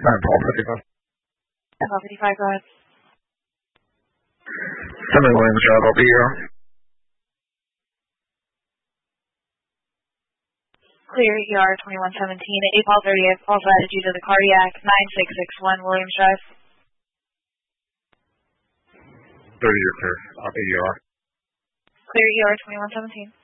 9-12-55. 9-12-55, go ahead. 7 Williams Drive, I'll be here. Clear ER 2117, 8-12-38, also added due to the cardiac, 9661 Williams Drive. 30, you're clear. I'll be ER. Clear ER 2117.